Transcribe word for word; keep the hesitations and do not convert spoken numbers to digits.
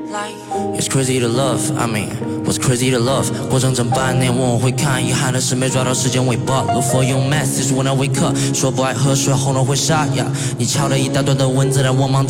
It's crazy to love, I mean, what's crazy to love? 过整整半年，问我会看，遗憾的是没抓到时间尾巴。Look for your message when I wake up， 说不爱喝水，喉咙会沙哑。你敲了一大段的文字，让我忙。